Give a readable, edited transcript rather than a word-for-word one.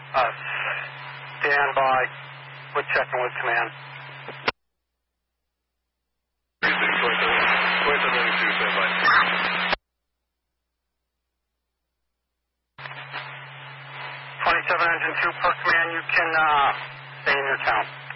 Uh, stand by. We're checking with command. 27 Engine 2 per command, you can stay in your town.